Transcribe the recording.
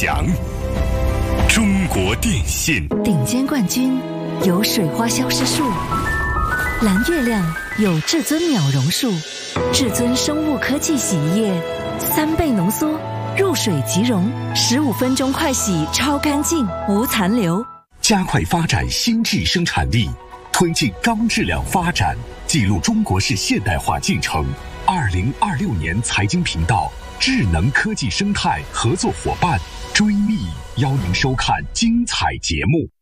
享。中国电信顶尖冠军有水花消失术，蓝月亮有至尊秒容术，至尊生物科技洗衣液3倍浓缩，入水即溶，15分钟快洗超干净无残留。 加快发展新质生产力，推进钢质量发展，记录中国式现代化进程。2026年财经频道智能科技生态合作伙伴追觅，邀您收看精彩节目。